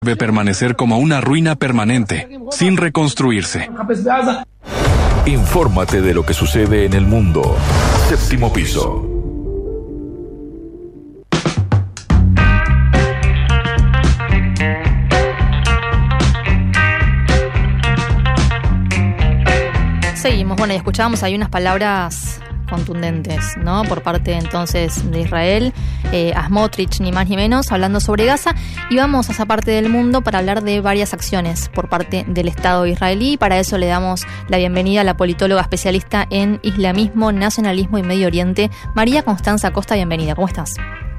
debe permanecer como una ruina permanente, sin reconstruirse. Infórmate de lo que sucede en el mundo. Séptimo piso. Seguimos, bueno, y escuchábamos ahí unas palabras contundentes, ¿no? Por parte entonces de Israel, a Smotrich, ni más ni menos, hablando sobre Gaza. Y vamos a esa parte del mundo para hablar de varias acciones por parte del Estado israelí. Para eso le damos la bienvenida a la politóloga especialista en islamismo, nacionalismo y Medio Oriente, María Constanza Acosta. Bienvenida, ¿cómo estás?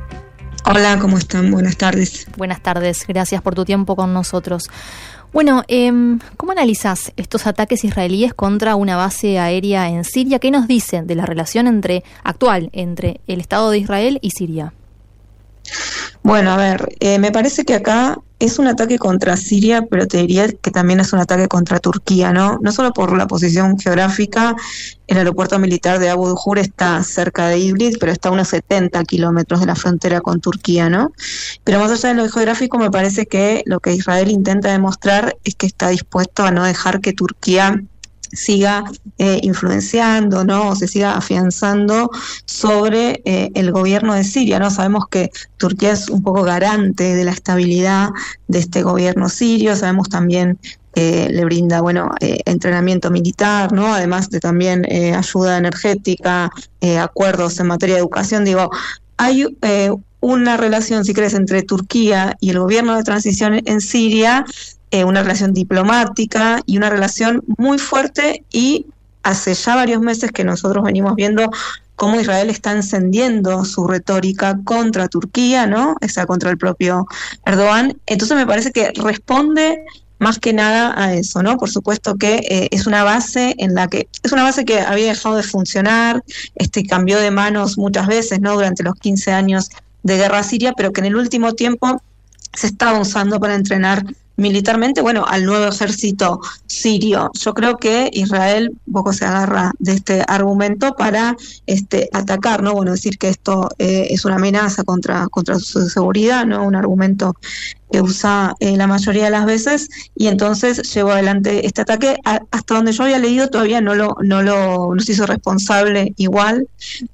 Hola, ¿cómo están? Buenas tardes. Buenas tardes, gracias por tu tiempo con nosotros. Bueno, ¿cómo analizás estos ataques israelíes contra una base aérea en Siria? ¿Qué nos dicen de la relación actual entre el Estado de Israel y Siria? Bueno, a ver, me parece que acá es un ataque contra Siria, pero te diría que también es un ataque contra Turquía, ¿no? No solo por la posición geográfica, el aeropuerto militar de Abu Dujur está cerca de Idlib, pero está a unos 70 kilómetros de la frontera con Turquía, ¿no? Pero más allá de lo geográfico, me parece que lo que Israel intenta demostrar es que está dispuesto a no dejar que Turquía siga influenciando, ¿no? O se siga afianzando sobre el gobierno de Siria, ¿no? Sabemos que Turquía es un poco garante de la estabilidad de este gobierno sirio. Sabemos también le brinda, entrenamiento militar, ¿no? Además de también ayuda energética, acuerdos en materia de educación. Digo, hay una relación, si querés, entre Turquía y el gobierno de transición en Siria, una relación diplomática y una relación muy fuerte, y hace ya varios meses que nosotros venimos viendo cómo Israel está encendiendo su retórica contra Turquía, ¿no? O sea, contra el propio Erdogan. Entonces me parece que responde más que nada a eso, ¿no? Por supuesto que es una base que había dejado de funcionar, cambió de manos muchas veces, ¿no? Durante los 15 años de guerra siria, pero que en el último tiempo se estaba usando para entrenar militarmente, al nuevo ejército sirio. Yo creo que Israel un poco se agarra de este argumento para atacar, ¿no? Decir que esto es una amenaza contra su seguridad, ¿no? Un argumento que usa la mayoría de las veces, y entonces llevó adelante este ataque. Hasta donde yo había leído todavía no se hizo responsable igual,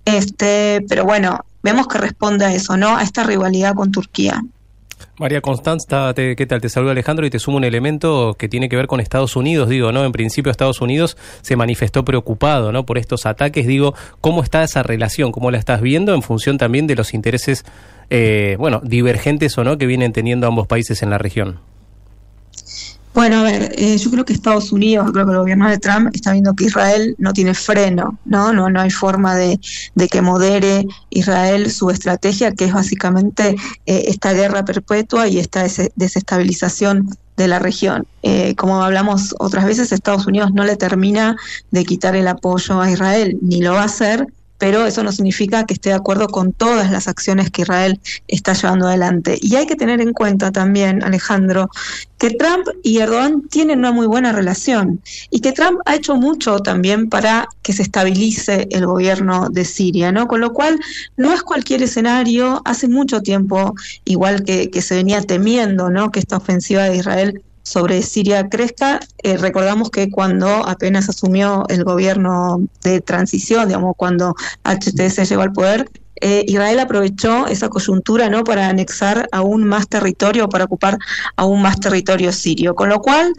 pero vemos que responde a eso, ¿no? A esta rivalidad con Turquía. María Constanza, ¿qué tal? Te saluda Alejandro y te sumo un elemento que tiene que ver con Estados Unidos. ¿No? En principio Estados Unidos se manifestó preocupado, ¿no? Por estos ataques. ¿Cómo está esa relación? ¿Cómo la estás viendo en función también de los intereses, divergentes o no, que vienen teniendo ambos países en la región? Bueno, a ver, yo creo que Estados Unidos, creo que el gobierno de Trump está viendo que Israel no tiene freno, no hay forma de que modere Israel su estrategia, que es básicamente esta guerra perpetua y esta desestabilización de la región. Como hablamos otras veces, Estados Unidos no le termina de quitar el apoyo a Israel, ni lo va a hacer, pero eso no significa que esté de acuerdo con todas las acciones que Israel está llevando adelante. Y hay que tener en cuenta también, Alejandro, que Trump y Erdogan tienen una muy buena relación, y que Trump ha hecho mucho también para que se estabilice el gobierno de Siria, ¿no? Con lo cual no es cualquier escenario. Hace mucho tiempo, igual que se venía temiendo, ¿no?, que esta ofensiva de Israel sobre Siria crezca. Recordamos que cuando apenas asumió el gobierno de transición, cuando HTS llegó al poder, Israel aprovechó esa coyuntura, ¿no?, para anexar aún más territorio, para ocupar aún más territorio sirio, con lo cual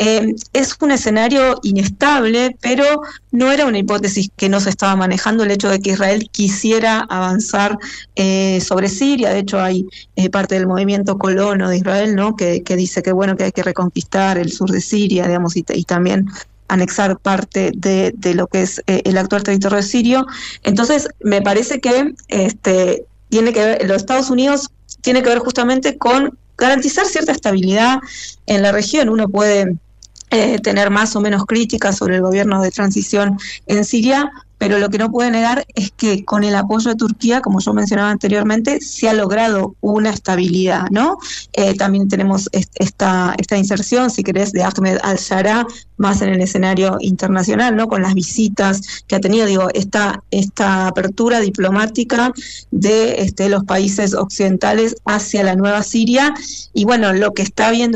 es un escenario inestable, pero no era una hipótesis que no se estaba manejando el hecho de que Israel quisiera avanzar sobre Siria. De hecho, hay parte del movimiento colono de Israel, ¿no?, que dice que que hay que reconquistar el sur de Siria, y también anexar parte de lo que es el actual territorio sirio. Entonces, me parece que tiene que ver, los Estados Unidos tiene que ver justamente con garantizar cierta estabilidad en la región. Uno puede tener más o menos críticas sobre el gobierno de transición en Siria, pero lo que no puede negar es que con el apoyo de Turquía, como yo mencionaba anteriormente, se ha logrado una estabilidad, ¿no? También tenemos esta inserción, si querés, de Ahmed al-Shara más en el escenario internacional, ¿no? Con las visitas que ha tenido, digo, esta apertura diplomática de los países occidentales hacia la nueva Siria, y bueno, lo que está viendo